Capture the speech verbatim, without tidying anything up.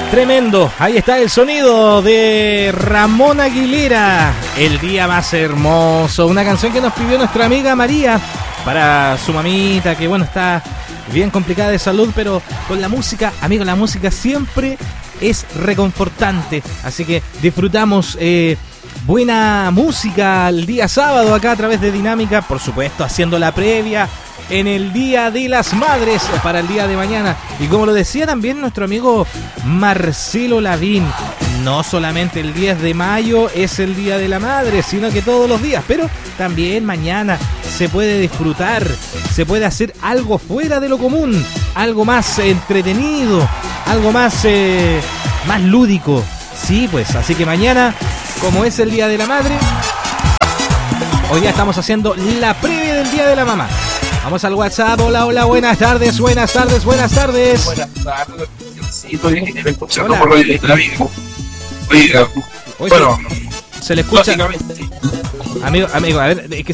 Tremendo, ahí está el sonido de Ramón Aguilera, El día más hermoso, una canción que nos pidió nuestra amiga María para su mamita, que bueno, está bien complicada de salud, pero con la música, amigo, la música siempre es reconfortante, así que disfrutamos eh, buena música el día sábado acá a través de Dinámica, por supuesto haciendo la previa en el Día de las Madres para el día de mañana. Y como lo decía también nuestro amigo Marcelo Lavín, no solamente el diez de mayo es el Día de la Madre, sino que todos los días, pero también mañana se puede disfrutar, se puede hacer algo fuera de lo común, algo más entretenido, algo más, eh, más lúdico. Sí, pues, así que mañana, como es el Día de la Madre, hoy ya estamos haciendo la previa del Día de la Mamá. Vamos al WhatsApp. Hola, hola, buenas tardes, buenas tardes, buenas tardes. Buenas tardes. Sí, estoy escuchando por el amigo. Oiga, bueno, se le escucha. Amigo, amigo, a ver, es que